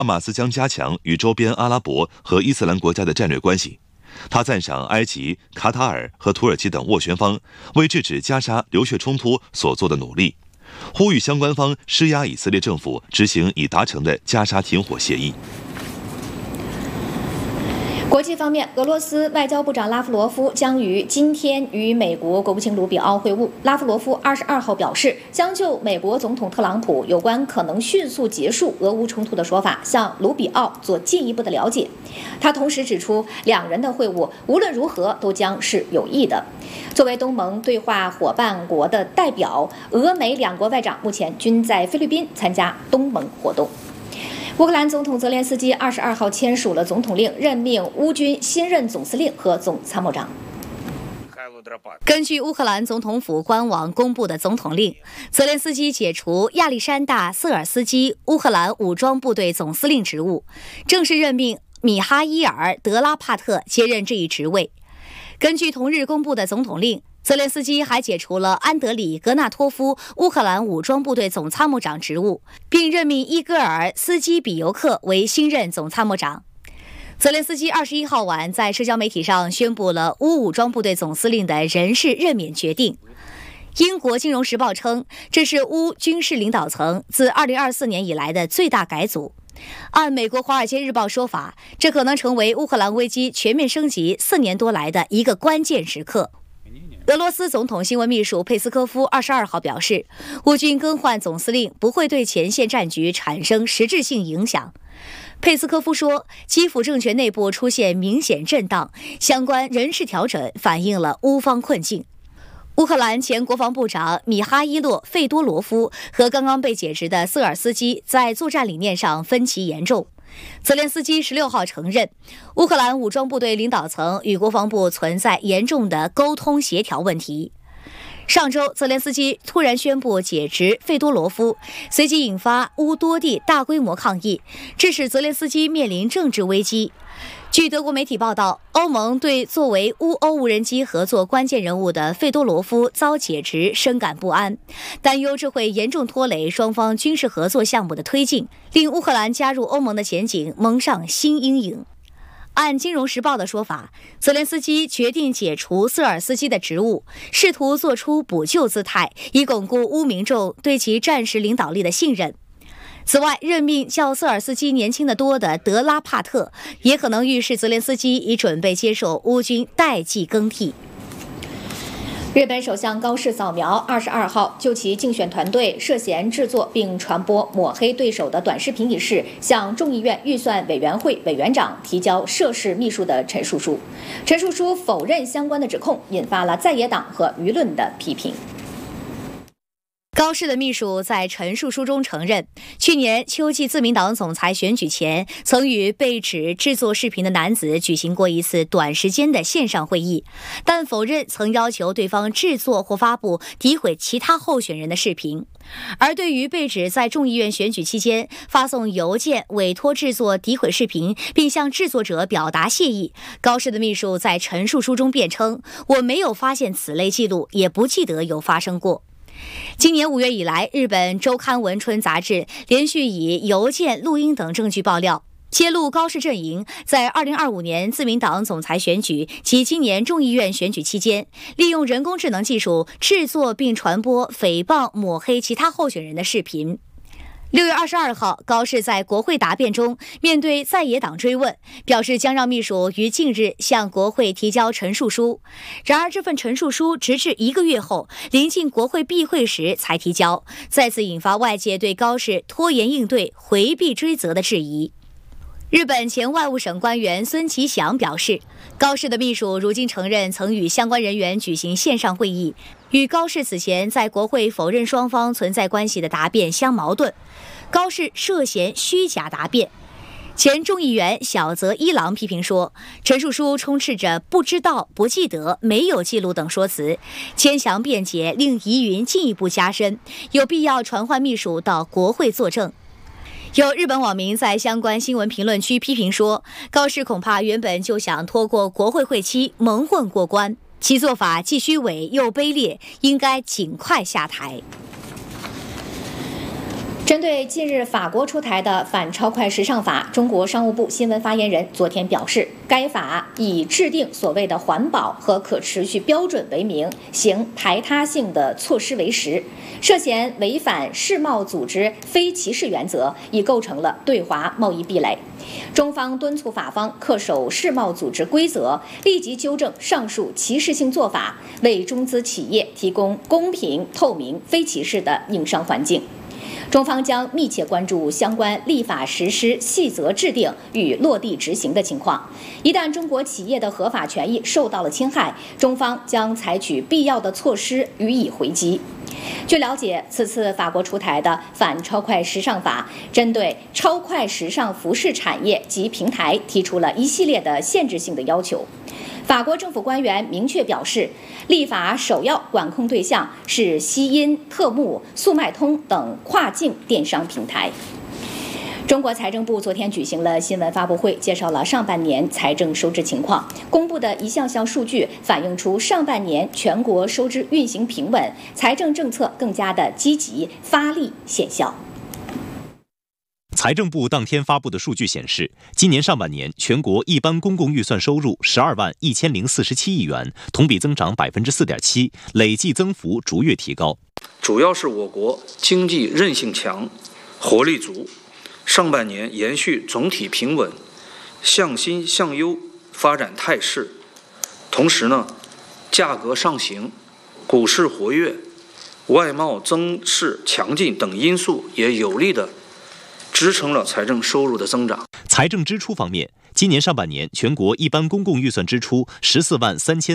哈马斯将加强与周边阿拉伯和伊斯兰国家的战略关系。他赞赏埃及、卡塔尔和土耳其等斡旋方为制止加沙流血冲突所做的努力，呼吁相关方施压以色列政府执行已达成的加沙停火协议。 国际方面，俄罗斯外交部长拉夫罗夫将于今天与美国国务卿卢比奥会晤。拉夫罗夫22号表示，将就美国总统特朗普有关可能迅速结束俄乌冲突的说法向卢比奥做进一步的了解。他同时指出，两人的会晤无论如何都将是有益的。作为东盟对话伙伴国的代表，俄美两国外长目前均在菲律宾参加东盟活动。乌克兰总统泽连斯基22号签署了总统令，任命乌军新任总司令和总参谋长。 根据乌克兰总统府官网公布的总统令，泽连斯基解除亚历山大·瑟尔斯基乌克兰武装部队总司令职务，正式任命米哈伊尔·德拉帕特接任这一职位。根据同日公布的总统令，泽连斯基还解除了安德里·格纳托夫乌克兰武装部队总参谋长职务，并任命伊戈尔·斯基比尤克为新任总参谋长。泽连斯基21号晚在社交媒体上宣布了乌武装部队总司令的人事任免决定。英国金融时报称，这是乌军事领导层自2024年以来的最大改组。按美国《华尔街日报》说法，这可能成为乌克兰危机全面升级4年多来的一个关键时刻。俄罗斯总统新闻秘书佩斯科夫22号表示，乌军更换总司令不会对前线战局产生实质性影响。佩斯科夫说，基辅政权内部出现明显震荡，相关人事调整反映了乌方困境。乌克兰前国防部长米哈伊洛·费多罗夫和刚刚被解职的瑟尔斯基在作战理念上分歧严重。泽连斯基16号承认，乌克兰武装部队领导层与国防部存在严重的沟通协调问题。上周，泽连斯基突然宣布解职费多罗夫，随即引发乌多地大规模抗议，致使泽连斯基面临政治危机。据德国媒体报道，欧盟对作为乌欧无人机合作关键人物的费多罗夫遭解职深感不安，担忧这会严重拖累双方军事合作项目的推进，令乌克兰加入欧盟的前景蒙上新阴影。按《金融时报》的说法，泽连斯基决定解除瑟尔斯基的职务，试图做出补救姿态，以巩固乌民众对其战时领导力的信任。此外，任命较瑟尔斯基年轻得多的德拉帕特，也可能预示泽连斯基已准备接受乌军代际更替。 日本首相高市早苗22号就其竞选团队涉嫌制作并传播抹黑对手的短视频一事，向众议院预算委员会委员长提交涉事秘书的陈述书。陈述书否认相关的指控，引发了在野党和舆论的批评。 高市的秘书在陈述书中承认，去年秋季自民党总裁选举前，曾与被指制作视频的男子举行过一次短时间的线上会议，但否认曾要求对方制作或发布诋毁其他候选人的视频。而对于被指在众议院选举期间发送邮件委托制作诋毁视频，并向制作者表达谢意，高市的秘书在陈述书中辩称：“我没有发现此类记录，也不记得有发生过。”今年5月以来，日本周刊文春杂志连续以邮件、录音等证据爆料，揭露高市阵营在2025年自民党总裁选举及今年众议院选举期间，利用人工智能技术制作并传播诽谤、抹黑其他候选人的视频。6月22号，高市在国会答辩中面对在野党追问，表示将让秘书于近日向国会提交陈述书。然而，这份陈述书直至1个月后，临近国会闭会时才提交，再次引发外界对高市拖延应对、回避追责的质疑。日本前外务省官员孙其祥表示，高市的秘书如今承认曾与相关人员举行线上会议，与高市此前在国会否认双方存在关系的答辩相矛盾。高市涉嫌虚假答辩。前众议员小泽一郎批评说，陈述书充斥着不知道、不记得、没有记录等说辞，牵强辩解令疑云进一步加深，有必要传唤秘书到国会作证。有日本网民在相关新闻评论区批评说，高市恐怕原本就想拖过国会会期蒙混过关，其做法既虚伪又卑劣，应该尽快下台。 针对近日法国出台的反超快时尚法，中国商务部新闻发言人昨天表示，该法以制定所谓的环保和可持续标准为名，行排他性的措施为实，涉嫌违反世贸组织非歧视原则，已构成了对华贸易壁垒。中方敦促法方恪守世贸组织规则，立即纠正上述歧视性做法，为中资企业提供公平、透明、非歧视的营商环境。中方将密切关注相关立法实施细则制定与落地执行的情况。一旦中国企业的合法权益受到了侵害，中方将采取必要的措施予以回击。据了解，此次法国出台的反超快时尚法，针对超快时尚服饰产业及平台提出了一系列的限制性的要求。法国政府官员明确表示，立法首要管控对象是西音、特目、速卖通等跨境电商平台。中国财政部昨天举行了新闻发布会，介绍了上半年财政收支情况。公布的一项项数据反映出上半年全国收支运行平稳，财政政策更加的积极发力见效。 财政部当天发布的数据显示，今年上半年全国一般公共预算收入12万1047亿元，同比增长4.7%，累计增幅逐月提高。 主要是我国经济韧性强、活力足，上半年延续总体平稳、向新向优发展态势。同时呢，价格上行、股市活跃、外贸增势强劲等因素也有力的支撑了财政收入的增长。 财政支出方面，今年上半年全国一般公共预算支出14万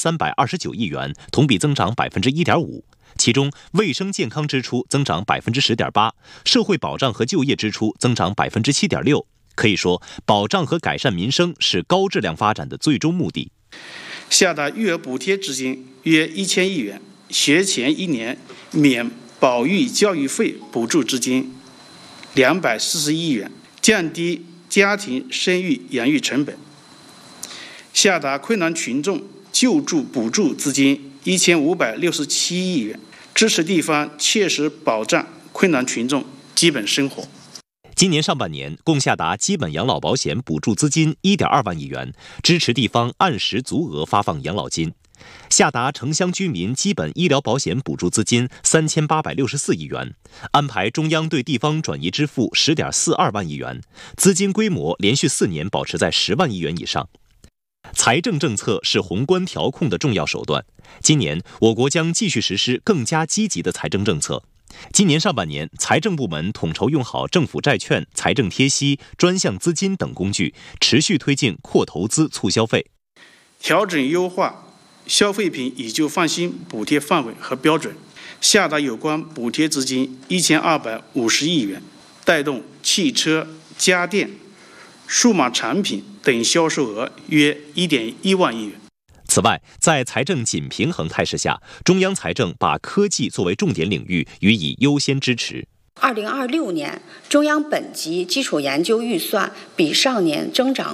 3329亿元，同比增长1.5%。其中，卫生健康支出增长10.8%，社会保障和就业支出增长7.6%。可以说，保障和改善民生是高质量发展的最终目的。 下达育儿补贴资金约1000亿元，学前1年免保育教育费补助资金240亿元，降低家庭生育养育成本。下达困难群众救助补助资金1567亿元，支持地方切实保障困难群众基本生活。 今年上半年共下达基本养老保险补助资金1.2万亿元，支持地方按时足额发放养老金。下达城乡居民基本医疗保险补助资金3864亿元，安排中央对地方转移支付10.42万亿元，资金规模连续4年保持在10万亿元以上。财政政策是宏观调控的重要手段，今年我国将继续实施更加积极的财政政策。今年上半年，财政部门统筹用好政府债券、财政贴息、专项资金等工具，持续推进扩投资、促消费， 调整优化消费品以旧换新补贴范围和标准，下达有关补贴资金1250亿元，带动汽车、家电、数码产品等销售额约1.1万亿元。 此外，在财政紧平衡态势下，中央财政把科技作为重点领域予以优先支持。 2026年，中央本级基础研究预算比上年增长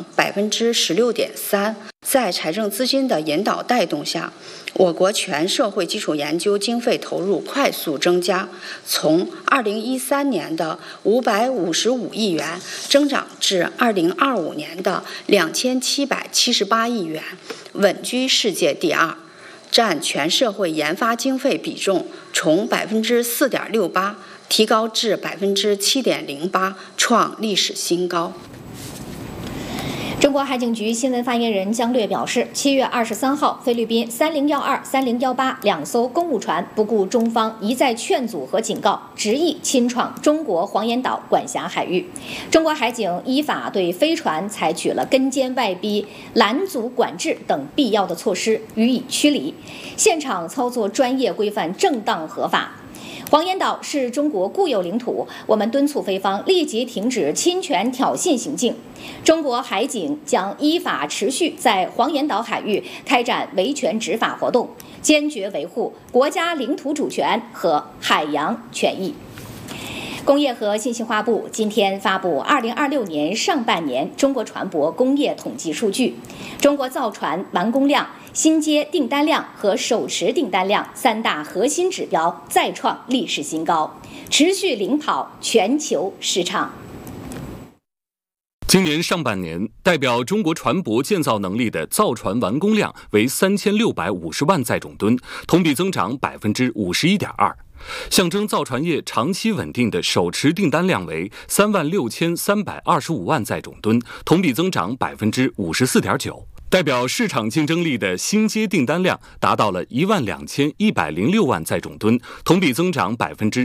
16.3%。在财政资金的引导带动下，我国全社会基础研究经费投入快速增加，从2013年的555亿元增长至2025年的2778亿元，稳居世界第2，占全社会研发经费比重从4.68%提高至7.08%，创历史新高。 中国海警局新闻发言人姜略表示，7月23号，菲律宾3012、3018两艘公务船不顾中方一再劝阻和警告，执意侵闯中国黄岩岛管辖海域。中国海警依法对飞船采取了跟监外逼、拦阻管制等必要的措施，予以驱离。现场操作专业、规范、正当、合法。黄岩岛是中国固有领土，我们敦促菲方立即停止侵权挑衅行径。中国海警将依法持续在黄岩岛海域开展维权执法活动，坚决维护国家领土主权和海洋权益。工业和信息化部今天发布2026年上半年中国船舶工业统计数据，中国造船完工量、新接订单量和手持订单量3大核心指标再创历史新高。 持续领跑全球市场。 今年上半年，代表中国船舶建造能力的造船完工量为3650万载种吨，同比增长51.2%。象征造船业长期稳定的手持订单量为36325万载种吨，同比增长54.9%。代表市场竞争力的新接订单量达到了12106万载种吨，同比增长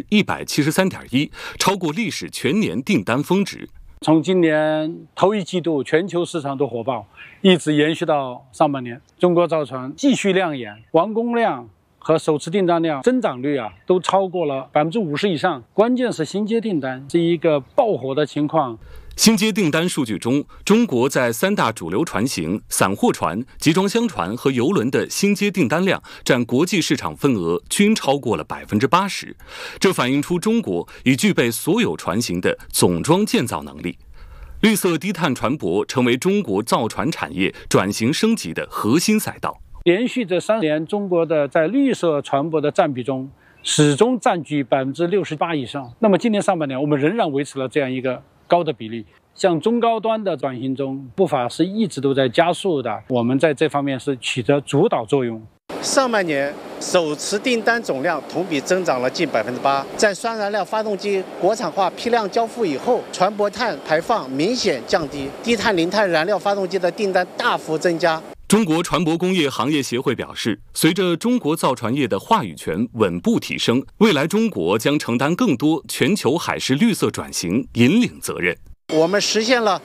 173.1%，超过历史全年订单峰值。 从今年头一季度全球市场都火爆，一直延续到上半年，中国造船继续亮眼，完工量和手持订单量增长率都超过了50%以上。关键是新接订单是一个爆火的情况。 新接订单数据中，中国在3大主流船型、散货船、集装箱船和邮轮的新接订单量占国际市场份额均超过了80%，这反映出中国已具备所有船型的总装建造能力。绿色低碳船舶成为中国造船产业转型升级的核心赛道。 连续这3年，中国的在绿色船舶的占比中始终占据68%以上。那么今年上半年，我们仍然维持了这样一个高的比例。像中高端的转型中，步伐是一直都在加速的，我们在这方面是起着主导作用。 上半年手持订单总量同比增长了近8%，在双燃料发动机国产化批量交付以后，船舶碳排放明显降低，低碳零碳燃料发动机的订单大幅增加。 中国船舶工业行业协会表示，随着中国造船业的话语权稳步提升，未来中国将承担更多全球海事绿色转型引领责任。 我们实现了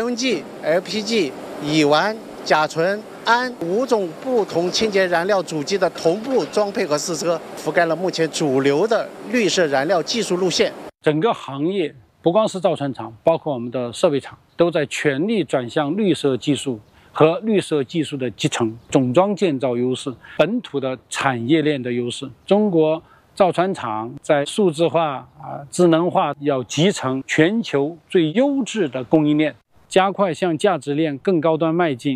LNG、LPG、乙烷、甲醇、氨5种不同清洁燃料主机的同步装配和试车，覆盖了目前主流的绿色燃料技术路线。 整个行业不光是造船厂，包括我们的设备厂，都在全力转向绿色技术和绿色技术的集成，总装建造优势，本土的产业链的优势。中国造船厂在数字化、智能化要集成全球最优质的供应链，加快向价值链更高端迈进。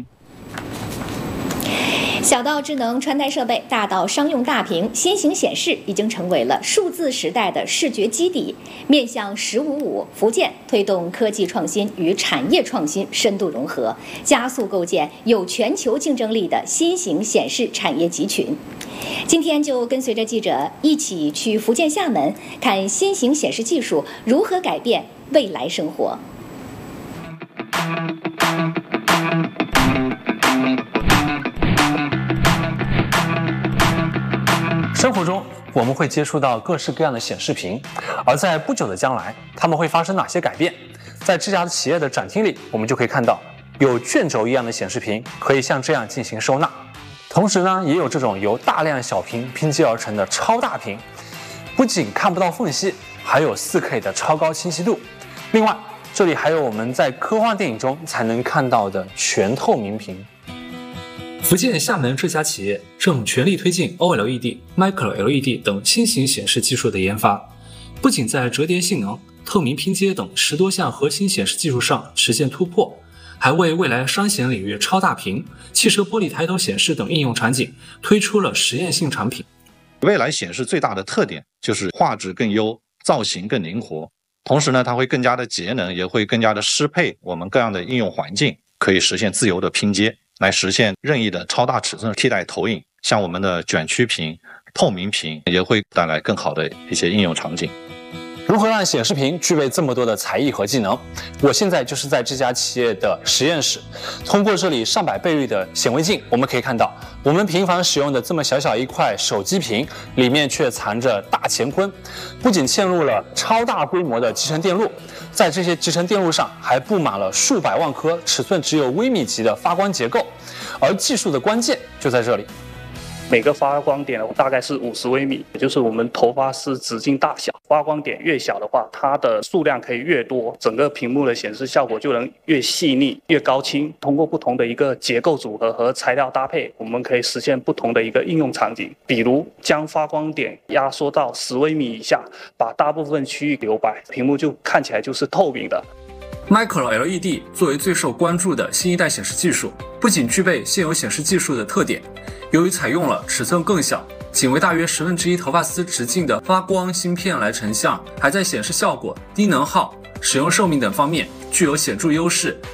小到智能穿戴设备，大到商用大屏，新型显示已经成为了数字时代的视觉基底。面向“十五五”，福建推动科技创新与产业创新深度融合，加速构建有全球竞争力的新型显示产业集群。今天就跟随着记者一起去福建厦门，看新型显示技术如何改变未来生活。 生活中我们会接触到各式各样的显示屏，而在不久的将来，它们会发生哪些改变？在这家企业的展厅里，我们就可以看到有卷轴一样的显示屏，可以像这样进行收纳。同时呢，也有这种由大量小屏拼接而成的超大屏，不仅看不到缝隙，还有4K 的超高清晰度。另外，这里还有我们在科幻电影中才能看到的全透明屏。福建厦门这家企业正全力推进 OLED、Micro LED 等新型显示技术的研发，不仅在折叠性能、透明拼接等10多项核心显示技术上实现突破，还为未来商显领域超大屏、汽车玻璃抬头显示等应用场景推出了实验性产品。 未来显示最大的特点就是画质更优，造型更灵活，同时呢，它会更加的节能，也会更加的适配我们各样的应用环境，可以实现自由的拼接，来实现任意的超大尺寸替代投影。像我们的卷曲屏、透明屏也会带来更好的一些应用场景。 如何让显示屏具备这么多的才艺和技能？我现在就是在这家企业的实验室，通过这里上百倍率的显微镜，我们可以看到，我们平常使用的这么小小一块手机屏，里面却藏着大乾坤。不仅嵌入了超大规模的集成电路，在这些集成电路上还布满了数百万颗尺寸只有微米级的发光结构，而技术的关键就在这里。 每个发光点大概是50微米，也就是我们头发丝直径大小。发光点越小的话，它的数量可以越多，整个屏幕的显示效果就能越细腻、越高清。通过不同的一个结构组合和材料搭配，我们可以实现不同的一个应用场景。比如将发光点压缩到10微米以下，把大部分区域留白，屏幕就看起来就是透明的。 Micro LED 作为最受关注的新一代显示技术，不仅具备现有显示技术的特点，由于采用了尺寸更小、 仅为大约1/10头发丝直径的发光芯片来成像，还在显示效果、低能耗、使用寿命等方面具有显著优势，